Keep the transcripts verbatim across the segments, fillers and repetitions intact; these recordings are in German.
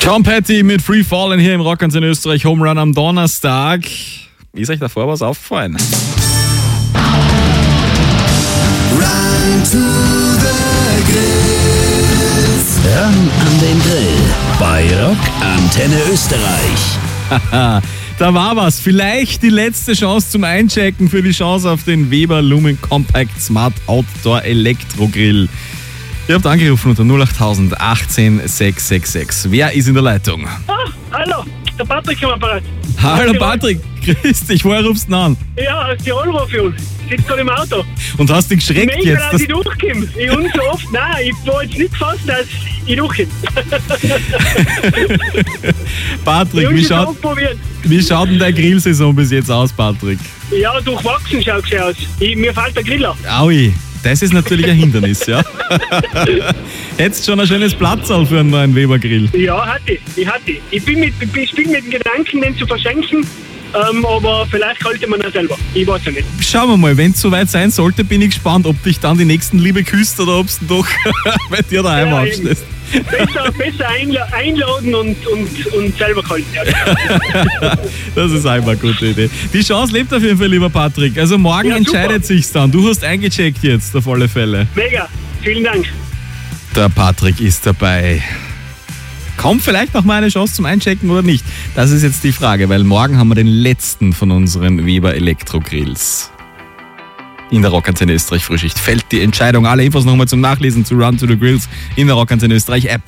Tom Petty mit Free Fallen hier im Rockantenne Österreich Home Run am Donnerstag. Ist euch davor was aufgefallen? Run to the Grills. Ran an den Grill bei Rockantenne Österreich. Haha, da war was. Vielleicht die letzte Chance zum Einchecken für die Chance auf den Weber Lumen Compact Smart Outdoor Elektro Grill. Ihr habt angerufen unter null acht null null null achtzehn sechs sechs sechs. Wer ist in der Leitung? Ah, hallo, der Patrick am Apparat. Hallo Patrick, grüß dich, woher rufst du an? Ja, aus Tirol rufe ich an. Sitzt gerade im Auto. Und hast dich geschreckt Mega, jetzt? dass dass- ich durchkomme. Ich habe so oft, nein, ich war jetzt nicht gefasst, dass ich durchkomme. Patrick, Ich wie habe es schaut, oft probiert. wie schaut denn deine Grillsaison bis jetzt aus, Patrick? Ja, durchwachsen schaut es aus. Ich, mir fällt der Griller. Aui, das ist natürlich ein Hindernis, ja. Hättest schon ein schönes Platzal für einen neuen Weber Grill. Ja, hatte ich. Ich hatte. Ich bin mit, ich spiele mit dem Gedanken, den zu verschenken. Ähm, aber vielleicht halte man ihn selber. Ich weiß ja nicht. Schauen wir mal, wenn es soweit sein sollte, bin ich gespannt, ob dich dann die nächsten Liebe küsst oder ob es doch bei dir daheim Ja, aufstehst. Besser, besser einla einladen und, und, und selber kalten. Ja. Das ist einfach eine gute Idee. Die Chance lebt auf jeden Fall, lieber Patrick. Also morgen Ja, entscheidet super. sich's dann. Du hast eingecheckt jetzt, auf alle Fälle. Mega. Vielen Dank. Der Patrick ist dabei. Kommt vielleicht noch mal eine Chance zum Einchecken oder nicht? Das ist jetzt die Frage, weil morgen haben wir den letzten von unseren Weber Elektro-Grills. In der Rockantenne Österreich Frühschicht fällt die Entscheidung. Alle Infos nochmal zum Nachlesen zu Run to the Grills in der Rockantenne Österreich App.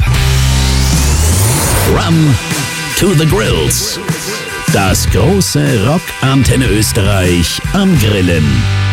Run to the Grills. Das große Rockantenne Österreich am Grillen.